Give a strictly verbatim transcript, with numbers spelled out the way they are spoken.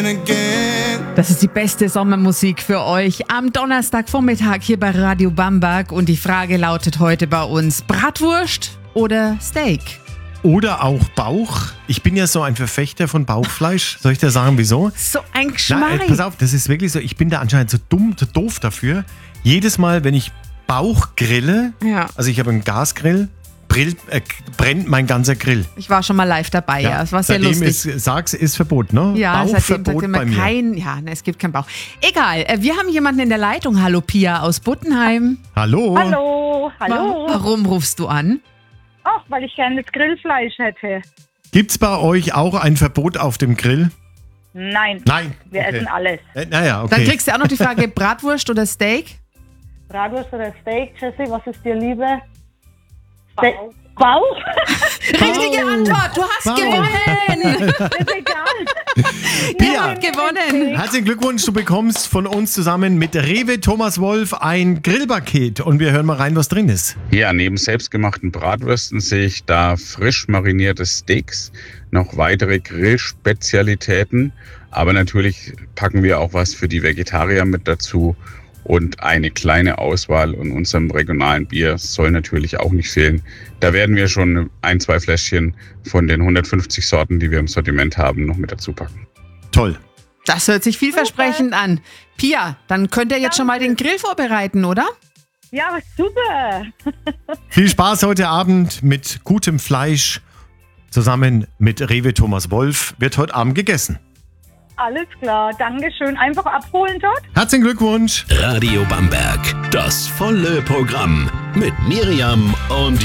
Das ist die beste Sommermusik für euch am Donnerstagvormittag hier bei Radio Bamberg. Und die Frage lautet heute bei uns: Bratwurst oder Steak? Oder auch Bauch. Ich bin ja so ein Verfechter von Bauchfleisch. Soll ich dir sagen, wieso? So ein Na, Geschmack. äh, pass auf, das ist wirklich so. Ich bin da anscheinend so dumm, so doof dafür. Jedes Mal, wenn ich Bauch grille, Ja. also ich habe einen Gasgrill, brill, äh, brennt mein ganzer Grill. Ich war schon mal live dabei, ja. Es war sehr seitdem lustig. ist, sag's, ist verboten, ne? Ja, seitdem sagt Bauchverbot immer bei mir. kein, ja, ne, es gibt keinen Bauch. Egal, äh, wir haben jemanden in der Leitung. Hallo Pia aus Buttenheim. Hallo? Hallo, hallo. Wa- Warum rufst du an? Ach, weil ich gerne das Grillfleisch hätte. Gibt's bei euch auch ein Verbot auf dem Grill? Nein, Nein. wir okay. essen alles. Äh, naja, okay. Dann kriegst du auch noch die Frage: Bratwurst oder Steak? Bratwurst oder Steak, Jessie, was ist dir lieber? Ste Bauch? Richtige Antwort, du hast Wow. gewonnen. Ist egal. Pia, gewonnen. herzlichen Glückwunsch, du bekommst von uns zusammen mit Rewe Thomas Wolf ein Grillpaket und wir hören mal rein, was drin ist. Ja, neben selbstgemachten Bratwürsten sehe ich da frisch marinierte Steaks, noch weitere Grillspezialitäten, aber natürlich packen wir auch was für die Vegetarier mit dazu und eine kleine Auswahl in unserem regionalen Bier soll natürlich auch nicht fehlen. Da werden wir schon ein, zwei Fläschchen von den hundertfünfzig Sorten, die wir im Sortiment haben, noch mit dazu packen. Toll. Das hört sich vielversprechend an. Pia, dann könnt ihr jetzt schon mal den Grill vorbereiten, oder? Ja, super. Viel Spaß heute Abend mit gutem Fleisch. Zusammen mit Rewe Thomas Wolf wird heute Abend gegessen. Alles klar, Dankeschön. Einfach abholen dort. Herzlichen Glückwunsch. Radio Bamberg, das volle Programm mit Miriam und